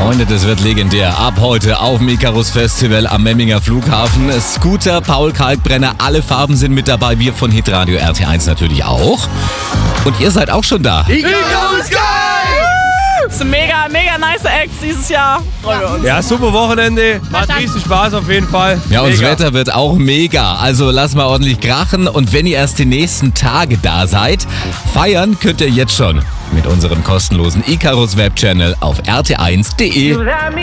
Freunde, das wird legendär. Ab heute auf dem Icarus Festival am Memminger Flughafen. Scooter, Paul Kalkbrenner, alle Farben sind mit dabei. Wir von Hitradio RT1 natürlich auch. Und ihr seid auch schon da. Icarus Sky! Das sind mega nice Acts dieses Jahr. Freuen wir uns. Ja, super Wochenende. Macht riesen Spaß auf jeden Fall. Ja, und das Mega. Wetter wird auch mega. Also lasst mal ordentlich krachen. Und wenn ihr erst die nächsten Tage da seid, feiern könnt ihr jetzt schon mit unserem kostenlosen Icarus Webchannel auf rt1.de.